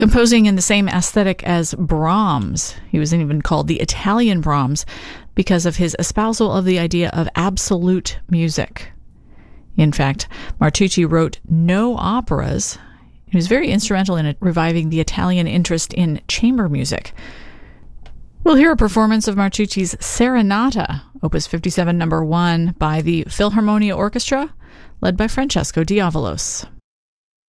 Composing in the same aesthetic as Brahms. He was even called the Italian Brahms because of his espousal of the idea of absolute music. In fact, Martucci wrote no operas. He was very instrumental in reviving the Italian interest in chamber music. We'll hear a performance of Martucci's Serenata, Opus 57, No. 1, by the Philharmonia Orchestra, led by Francesco Diavalos.